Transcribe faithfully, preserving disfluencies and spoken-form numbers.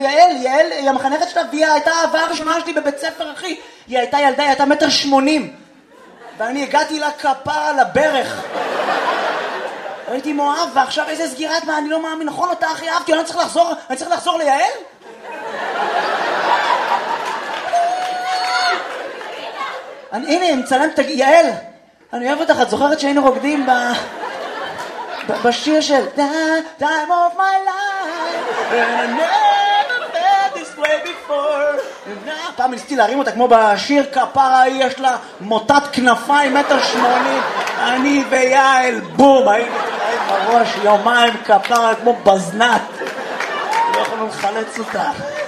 יעל, יעל, היא המחנכת שלה, והיא הייתה האהבה הראשונה שלי בבית ספר, אחי. היא הייתה ילדה, היא הייתה מטר שמונים. ואני הגעתי לה כפה על הברך. הייתי מואב, ועכשיו איזה סגירת מה, אני לא מאמין, נכון אותה הכי אהבתי, אני צריך לחזור, אני צריך לחזור ליעל? אני, הנה, מצלם, תגיד, יעל, אני אוהב אותך, את זוכרת שהיינו רוקדים ב... ב... בשיר של Time of my life, and I never felt this way before. פעם ניסיתי להרים אותה כמו בשיר כפרה, יש לה מוטת כנפיים, מטר שמונים, אני ויעל, בום, היינו תלעים בראש, יומיים כפרה כמו בזנת, לא יכולנו לחלץ אותה.